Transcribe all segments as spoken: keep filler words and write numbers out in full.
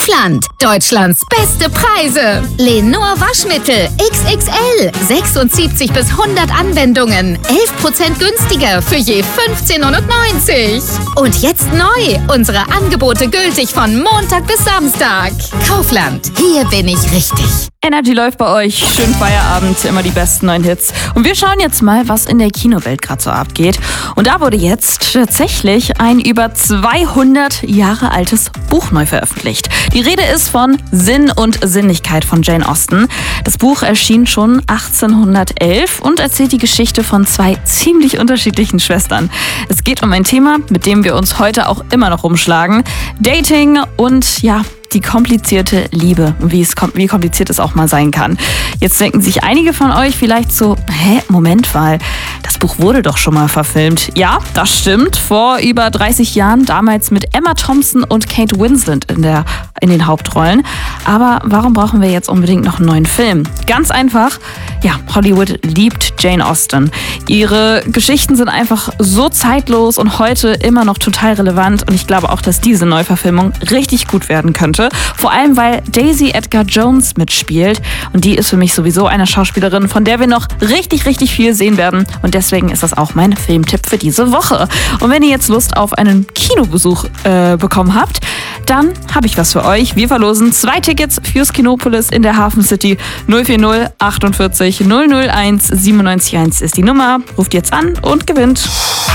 Kaufland, Deutschlands beste Preise. Lenor Waschmittel X X L, sechsundsiebzig bis hundert Anwendungen, elf Prozent günstiger für je fünfzehn neunundneunzig. Und jetzt neu, unsere Angebote gültig von Montag bis Samstag. Kaufland, hier bin ich richtig. Energy läuft bei euch. Schönen Feierabend, immer die besten neuen Hits. Und wir schauen jetzt mal, was in der Kinowelt gerade so abgeht. Und da wurde jetzt tatsächlich ein über zweihundert Jahre altes Buch neu veröffentlicht. Die Rede ist von Sinn und Sinnlichkeit von Jane Austen. Das Buch erschien schon achtzehnhundertelf und erzählt die Geschichte von zwei ziemlich unterschiedlichen Schwestern. Es geht um ein Thema, mit dem wir uns heute auch immer noch rumschlagen. Dating und ja, die komplizierte Liebe, wie es wie kompliziert es auch mal sein kann. Jetzt denken sich einige von euch vielleicht so, hä, Moment mal, das Buch wurde doch schon mal verfilmt. Ja, das stimmt, vor über dreißig Jahren, damals mit Emma Thompson und Kate Winslet in, der, in den Hauptrollen. Aber warum brauchen wir jetzt unbedingt noch einen neuen Film? Ganz einfach, ja, Hollywood liebt Jane Austen. Ihre Geschichten sind einfach so zeitlos und heute immer noch total relevant. Und ich glaube auch, dass diese Neuverfilmung richtig gut werden könnte. Vor allem, weil Daisy Edgar Jones mitspielt. Und die ist für mich sowieso eine Schauspielerin, von der wir noch richtig, richtig viel sehen werden. Und deswegen ist das auch mein Filmtipp für diese Woche. Und wenn ihr jetzt Lust auf einen Kinobesuch äh, bekommen habt, dann habe ich was für euch. Wir verlosen zwei Tickets fürs Kinopolis in der Hafen City. null vier null achtundvierzig null null eins siebenundneunzig eins ist die Nummer. Ruft jetzt an und gewinnt.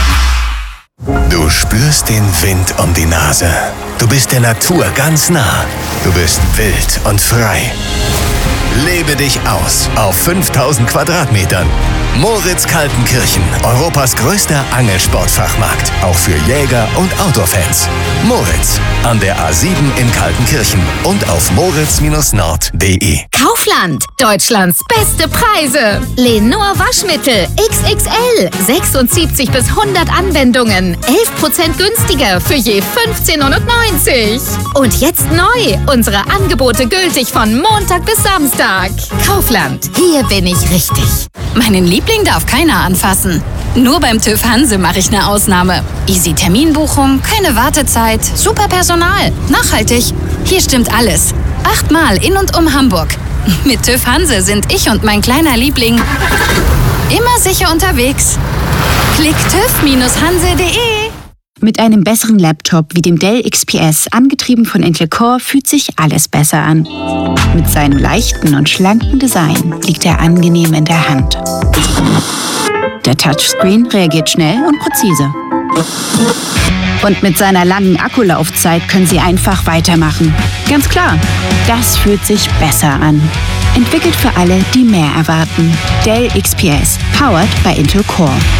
Du spürst den Wind um die Nase. Du bist der Natur ganz nah. Du bist wild und frei. Lebe dich aus auf fünftausend Quadratmetern. Moritz Kaltenkirchen, Europas größter Angelsportfachmarkt. Auch für Jäger und Outdoor-Fans. Moritz, an der A sieben in Kaltenkirchen und auf moritz nord punkt de. Kaufland, Deutschlands beste Preise. Lenor Waschmittel X X L, sechsundsiebzig bis hundert Anwendungen, elf Prozent günstiger für je fünfzehn neunundneunzig. Und jetzt neu, unsere Angebote gültig von Montag bis Samstag. Kaufland, hier bin ich richtig. Meinen Liebling darf keiner anfassen. Nur beim TÜV Hanse mache ich eine Ausnahme. Easy Terminbuchung, keine Wartezeit, super Personal, nachhaltig. Hier stimmt alles. Achtmal in und um Hamburg. Mit TÜV Hanse sind ich und mein kleiner Liebling immer sicher unterwegs. Klick tüv hanse punkt de. Mit einem besseren Laptop wie dem Dell X P S, angetrieben von Intel Core, fühlt sich alles besser an. Mit seinem leichten und schlanken Design liegt er angenehm in der Hand. Der Touchscreen reagiert schnell und präzise. Und mit seiner langen Akkulaufzeit können Sie einfach weitermachen. Ganz klar, das fühlt sich besser an. Entwickelt für alle, die mehr erwarten. Dell X P S, powered by Intel Core.